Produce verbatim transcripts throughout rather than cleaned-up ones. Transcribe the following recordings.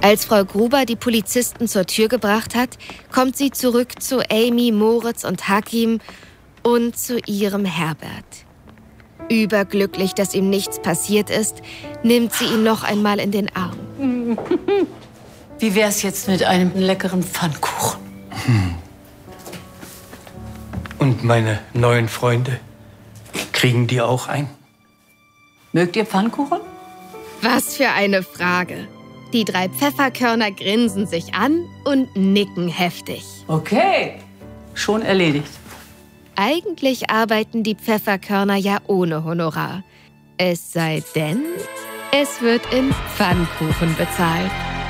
Als Frau Gruber die Polizisten zur Tür gebracht hat, kommt sie zurück zu Amy, Moritz und Hakim und zu ihrem Herbert. Überglücklich, dass ihm nichts passiert ist, nimmt sie ihn noch einmal in den Arm. Wie wär's jetzt mit einem leckeren Pfannkuchen? Hm. Und meine neuen Freunde, kriegen die auch ein? Mögt ihr Pfannkuchen? Was für eine Frage. Die drei Pfefferkörner grinsen sich an und nicken heftig. Okay, schon erledigt. Eigentlich arbeiten die Pfefferkörner ja ohne Honorar. Es sei denn, es wird in Pfannkuchen bezahlt.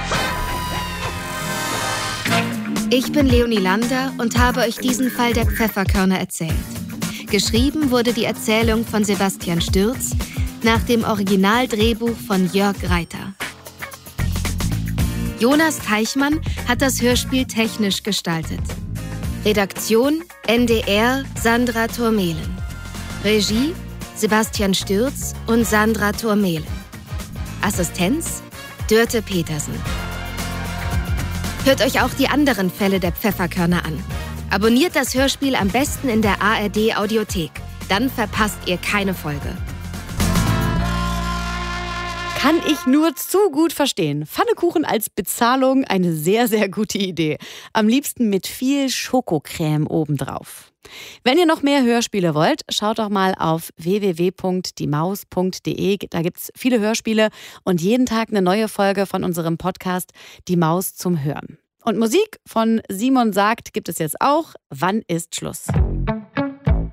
Ich bin Leonie Lander und habe euch diesen Fall der Pfefferkörner erzählt. Geschrieben wurde die Erzählung von Sebastian Stürz nach dem Originaldrehbuch von Jörg Reiter. Jonas Teichmann hat das Hörspiel technisch gestaltet. Redaktion N D R Sandra Thurmehlen. Regie Sebastian Stürz und Sandra Thurmehlen. Assistenz Dörte Petersen. Hört euch auch die anderen Fälle der Pfefferkörner an. Abonniert das Hörspiel am besten in der A R D Audiothek. Dann verpasst ihr keine Folge. Kann ich nur zu gut verstehen. Pfannekuchen als Bezahlung, eine sehr, sehr gute Idee. Am liebsten mit viel Schokocreme obendrauf. Wenn ihr noch mehr Hörspiele wollt, schaut doch mal auf w w w punkt die maus punkt d e. Da gibt's viele Hörspiele und jeden Tag eine neue Folge von unserem Podcast Die Maus zum Hören. Und Musik von Simon Sagt gibt es jetzt auch. Wann ist Schluss?